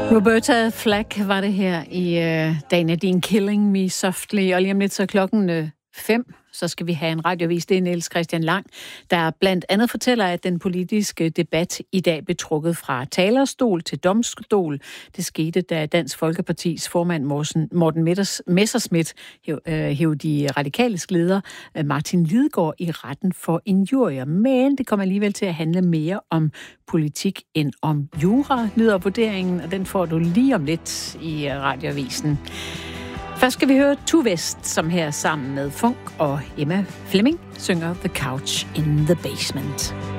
Roberta Flack var det her i Dana Dean Killing Me Softly, og lige om lidt så klokken 5, så skal vi have en radiovis. Det er Niels Christian Lang, der blandt andet fortæller, at den politiske debat i dag blev trukket fra talerstol til domstol. Det skete, da Dansk Folkepartis formand Morten Messerschmidt hæv de radikales leder Martin Lidegaard i retten for injurier. Men det kommer alligevel til at handle mere om politik end om jura, lyder vurderingen, og den får du lige om lidt i radioavisen. Først skal vi høre Tu West, som her sammen med Funk og Emma Fleming synger The Couch in the Basement.